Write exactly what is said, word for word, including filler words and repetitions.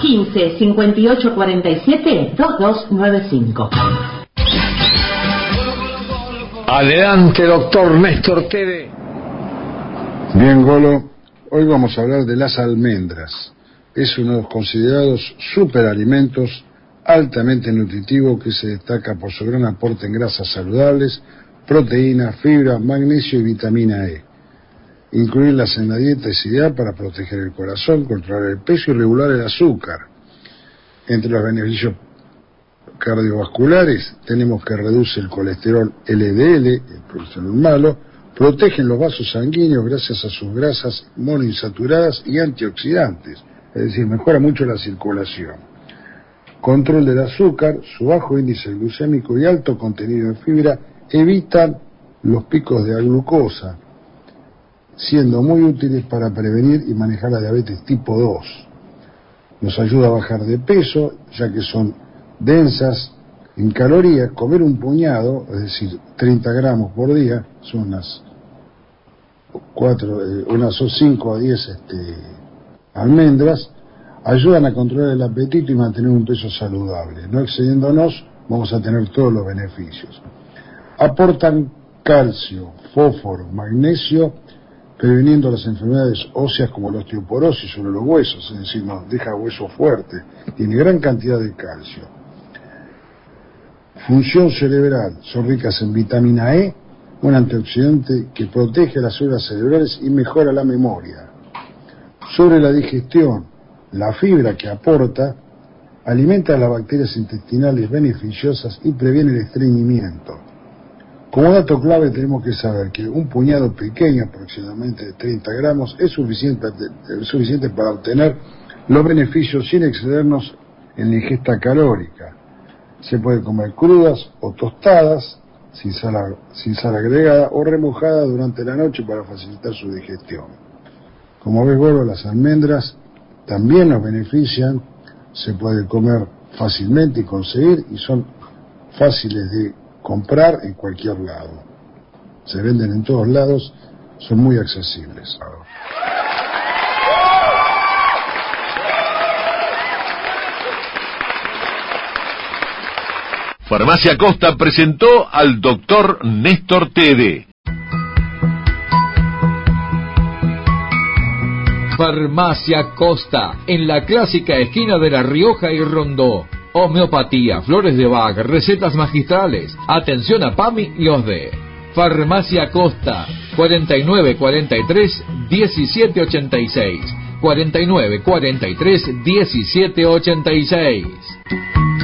quince cincuenta y ocho cuarenta y siete veintidós noventa y cinco. Adelante, doctor Néstor Tede. Bien, Golo, hoy vamos a hablar de las almendras. Es uno de los considerados superalimentos altamente nutritivo que se destaca por su gran aporte en grasas saludables, proteínas, fibra, magnesio y vitamina E. Incluirlas en la dieta es ideal para proteger el corazón, controlar el peso y regular el azúcar. Entre los beneficios cardiovasculares tenemos que reduce el colesterol L D L, el colesterol malo, protegen los vasos sanguíneos gracias a sus grasas monoinsaturadas y antioxidantes, es decir, mejora mucho la circulación. Control del azúcar, su bajo índice glucémico y alto contenido en fibra evitan los picos de glucosa, siendo muy útiles para prevenir y manejar la diabetes tipo dos. Nos ayuda a bajar de peso, ya que son densas en calorías. Comer un puñado, es decir, treinta gramos por día, son unas cuatro, eh, unas cinco a diez este, almendras, ayudan a controlar el apetito y mantener un peso saludable. No excediéndonos, vamos a tener todos los beneficios. Aportan calcio, fósforo, magnesio, previniendo las enfermedades óseas como la osteoporosis sobre los huesos, es decir, nos deja huesos fuertes. Tiene gran cantidad de calcio. Función cerebral, son ricas en vitamina E, un antioxidante que protege las células cerebrales y mejora la memoria. Sobre la digestión, la fibra que aporta alimenta a las bacterias intestinales beneficiosas y previene el estreñimiento. Como dato clave tenemos que saber que un puñado pequeño, aproximadamente de treinta gramos, es suficiente, es suficiente para obtener los beneficios sin excedernos en la ingesta calórica. Se puede comer crudas o tostadas, sin sal, sin sal agregada, o remojada durante la noche para facilitar su digestión. Como ves, bueno, las almendras también nos benefician, se puede comer fácilmente y conseguir, y son fáciles de comprar en cualquier lado. Se venden en todos lados, son muy accesibles. Farmacia Costa presentó al doctor Néstor Tede. Farmacia Costa, en la clásica esquina de La Rioja y Rondó. Homeopatía, flores de Bach, recetas magistrales. Atención a PAMI y O S D E. Farmacia Costa, cuarenta y nueve cuarenta y tres diecisiete ochenta y seis. cuarenta y nueve cuarenta y tres diecisiete ochenta y seis.